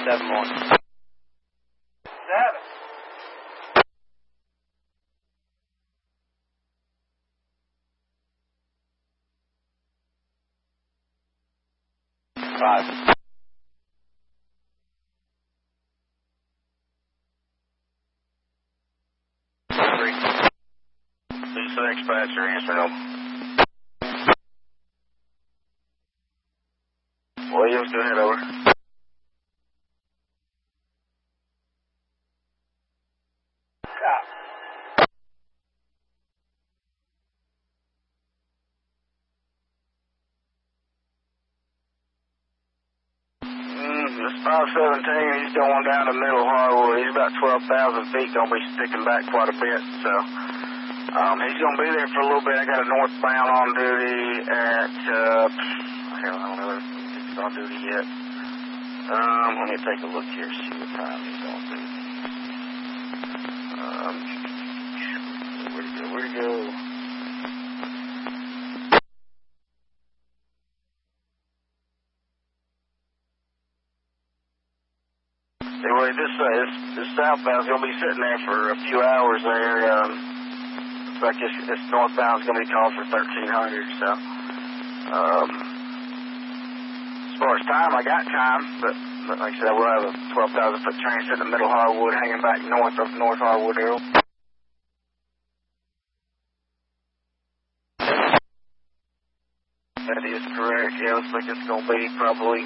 7 more. 7. Five. 3. Lisa Dispatcher, answer no. Williams, go ahead, over. This 517, he's going down the middle of Hardwood. He's about 12,000 feet, going to be sticking back quite a bit, so he's going to be there for a little bit. I got a northbound on duty at, I don't know if he's on duty yet. Let me take a look here, see what time he's on duty. Where'd he go? Anyway, this southbound's going to be sitting there for a few hours there. Looks like this northbound's going to be called for 1300, so. As far as time, I got time, but like I said, we'll have a 12,000-foot train sitting in the middle of Hardwood, hanging back north of North Hardwood Hill. That is correct. Yeah, looks like it's going to be probably...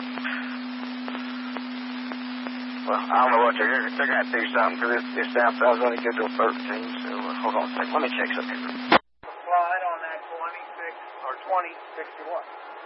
Well, I don't know what they're going to do something, because it's down south, only good till 13, so hold on a second. Let me check something. Line on that 26 or 2061.